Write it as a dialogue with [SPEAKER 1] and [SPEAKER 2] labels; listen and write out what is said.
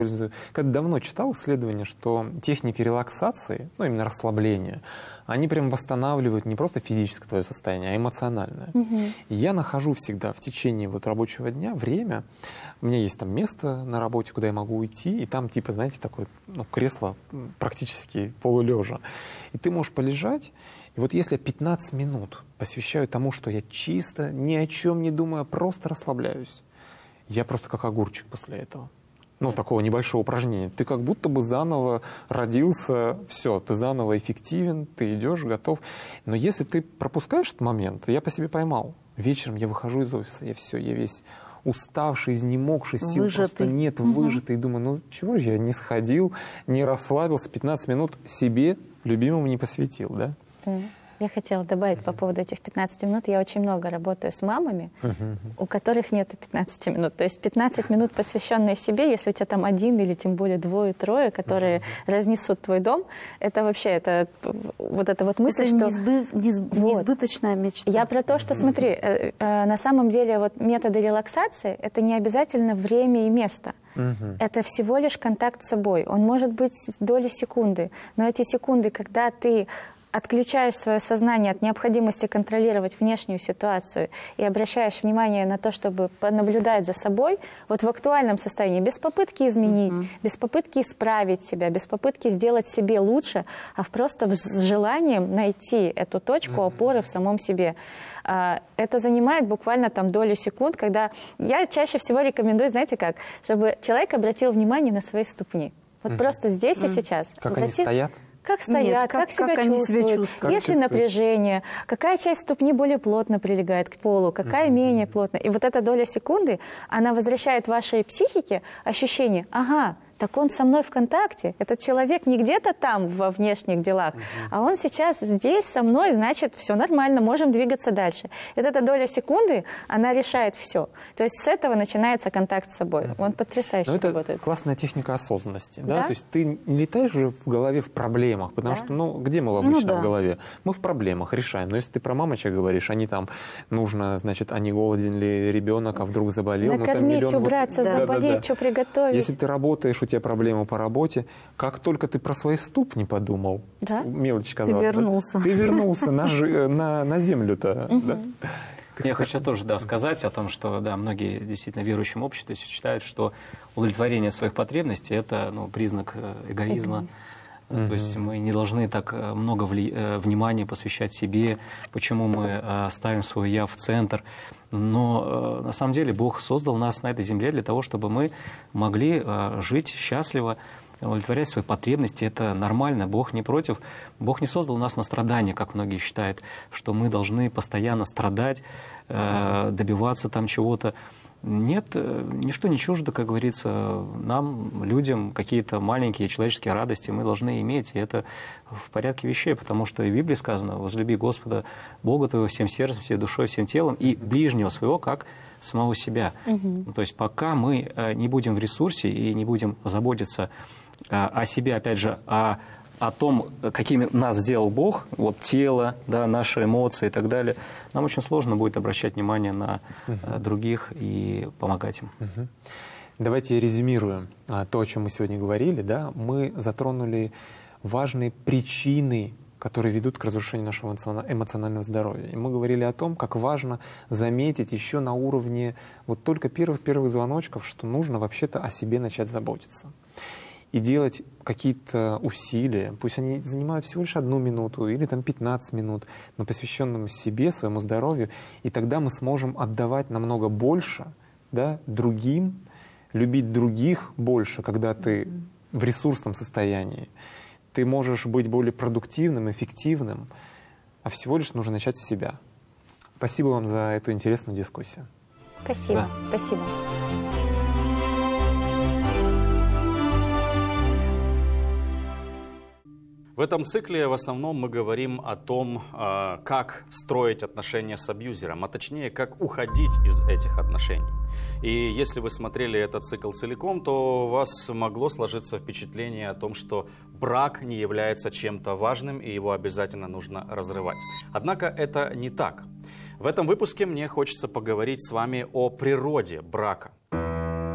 [SPEAKER 1] Когда давно читал исследование, что техники релаксации, ну именно расслабления, они прям восстанавливают не просто физическое твое состояние, а эмоциональное. И я нахожу всегда в течение вот рабочего дня время, у меня есть там место на работе, куда я могу уйти, и там типа, знаете, такое кресло практически полулежа. И ты можешь полежать, и вот если 15 минут посвящаю тому, что я чисто, ни о чем не думаю, просто расслабляюсь, я просто как огурчик после этого. Ну, такого небольшого упражнения. Ты как будто бы заново родился, все, ты заново эффективен, ты идешь, готов. Но если ты пропускаешь этот момент, я по себе поймал. Вечером я выхожу из офиса, я весь уставший, изнемогший, сил просто нет, выжатый. И думаю, ну чего же я не сходил, не расслабился, 15 минут себе, любимому, не посвятил, да?
[SPEAKER 2] Я хотела добавить по поводу этих 15 минут. Я очень много работаю с мамами, у которых нету 15 минут. То есть 15 минут, посвященные себе, если у тебя там один или тем более двое, трое, которые разнесут твой дом, это вообще, это вот эта вот мысль,
[SPEAKER 3] это
[SPEAKER 2] что...
[SPEAKER 3] неизбыточная мечта.
[SPEAKER 2] Я про то, что, смотри, на самом деле вот методы релаксации, это не обязательно время и место. Это всего лишь контакт с собой. Он может быть доли секунды, но эти секунды, когда ты отключаешь свое сознание от необходимости контролировать внешнюю ситуацию и обращаешь внимание на то, чтобы понаблюдать за собой, вот в актуальном состоянии, без попытки изменить, без попытки исправить себя, без попытки сделать себе лучше, а просто с желанием найти эту точку опоры в самом себе. Это занимает буквально там долю секунд, когда я чаще всего рекомендую, знаете как, чтобы человек обратил внимание на свои ступни. Вот просто здесь и сейчас.
[SPEAKER 1] Как они стоят?
[SPEAKER 2] Как стоят,
[SPEAKER 3] Нет,
[SPEAKER 2] как себя
[SPEAKER 3] они себя
[SPEAKER 2] чувствуют, есть ли напряжение, какая часть ступни более плотно прилегает к полу, какая менее плотно. И вот эта доля секунды, она возвращает вашей психике ощущение, ага, так он со мной в контакте, этот человек не где-то там во внешних делах, а он сейчас здесь со мной, значит, все нормально, можем двигаться дальше. И вот эта доля секунды, она решает все. То есть с этого начинается контакт с собой. Он потрясающе работает.
[SPEAKER 1] Это классная техника осознанности. Да? То есть ты не летаешь же в голове в проблемах, потому что, ну, где мы обычно в голове? Мы в проблемах решаем. Но если ты про мамочек говоришь, они там, нужно, значит, а не голоден ли ребенок, а вдруг заболел.
[SPEAKER 2] Накормить, убраться, заболеть, что приготовить.
[SPEAKER 1] Если ты работаешь, у тебя проблемы по работе, как только ты про свои ступни подумал, мелочь казалось,
[SPEAKER 3] ты вернулся.
[SPEAKER 1] Ты вернулся на землю-то.
[SPEAKER 4] Я хочу тоже сказать о том, что многие действительно в верующем обществе считают, что удовлетворение своих потребностей – это признак эгоизма. То есть мы не должны так много внимания посвящать себе, почему мы ставим свое «я» в центр. Но на самом деле Бог создал нас на этой земле для того, чтобы мы могли жить счастливо, удовлетворять свои потребности. Это нормально, Бог не против. Бог не создал нас на страдания, как многие считают, что мы должны постоянно страдать, добиваться там чего-то. Нет, ничто не чуждо, как говорится, нам, людям, какие-то маленькие человеческие радости мы должны иметь, и это в порядке вещей, потому что и в Библии сказано: возлюби Господа Бога твоего всем сердцем, всей душой, всем телом, и ближнего своего, как самого себя. То есть пока мы не будем в ресурсе и не будем заботиться о себе, опять же, о том, какими нас сделал Бог, вот тело, наши эмоции и так далее, нам очень сложно будет обращать внимание на других и помогать им.
[SPEAKER 1] Давайте резюмируем то, о чем мы сегодня говорили. Мы затронули важные причины, которые ведут к разрушению нашего эмоционального здоровья. И мы говорили о том, как важно заметить еще на уровне вот только первых звоночков, что нужно вообще-то о себе начать заботиться. И делать какие-то усилия, пусть они занимают всего лишь 1 минуту или там 15 минут, но посвященным себе, своему здоровью, и тогда мы сможем отдавать намного больше другим, любить других больше, когда ты в ресурсном состоянии. Ты можешь быть более продуктивным, эффективным, а всего лишь нужно начать с себя. Спасибо вам за эту интересную дискуссию.
[SPEAKER 2] Спасибо. Спасибо.
[SPEAKER 5] В этом цикле в основном мы говорим о том, как строить отношения с абьюзером, а точнее, как уходить из этих отношений. И если вы смотрели этот цикл целиком, то у вас могло сложиться впечатление о том, что брак не является чем-то важным и его обязательно нужно разрывать. Однако это не так. В этом выпуске мне хочется поговорить с вами о природе брака.